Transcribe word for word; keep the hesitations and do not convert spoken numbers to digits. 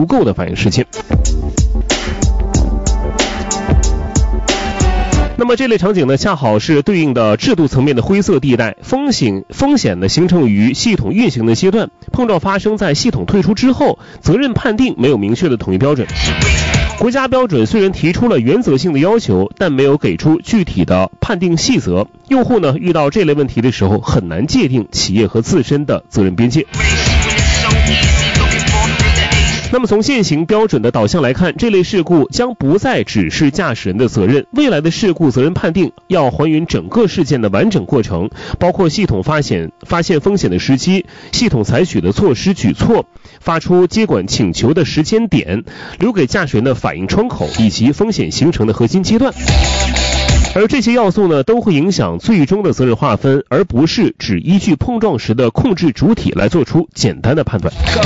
足够的反应时间。那么这类场景呢，恰好是对应的制度层面的灰色地带，风险风险呢形成于系统运行的阶段，碰撞发生在系统退出之后，责任判定没有明确的统一标准。国家标准虽然提出了原则性的要求，但没有给出具体的判定细则，用户呢遇到这类问题的时候，很难界定企业和自身的责任边界。那么从现行标准的导向来看，这类事故将不再只是驾驶人的责任，未来的事故责任判定要还原整个事件的完整过程，包括系统发现发现风险的时机，系统采取的措施举措，发出接管请求的时间点，留给驾驶人的反应窗口，以及风险形成的核心阶段。而这些要素呢，都会影响最终的责任划分，而不是只依据碰撞时的控制主体来做出简单的判断。